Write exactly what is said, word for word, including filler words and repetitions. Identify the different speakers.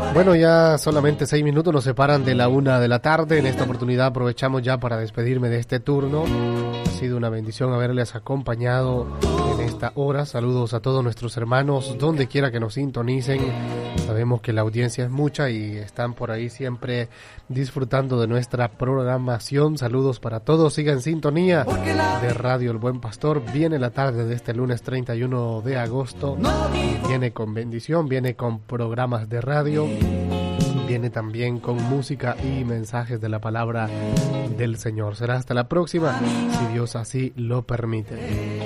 Speaker 1: Bueno, ya solamente seis minutos nos separan de la una de la tarde. En esta oportunidad aprovechamos ya para despedirme de este turno. Ha sido una bendición haberles acompañado en esta hora. Saludos a todos nuestros hermanos, donde quiera que nos sintonicen. Sabemos que la audiencia es mucha y están por ahí siempre disfrutando de nuestra programación. Saludos para todos. Sigan en sintonía de Radio El Buen Pastor. Viene la tarde de este lunes treinta y uno de agosto. Viene con bendición, viene con programas de radio. Viene también con música y mensajes de la palabra del Señor. Será hasta la próxima, si Dios así lo permite.